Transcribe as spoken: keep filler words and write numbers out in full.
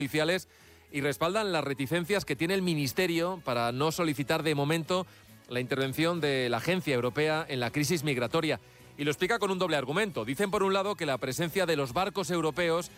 oficiales y respaldan las reticencias que tiene el Ministerio para no solicitar de momento la intervención de la Agencia Europea en la crisis migratoria. Y lo explica con un doble argumento. Dicen por un lado que la presencia de los barcos europeos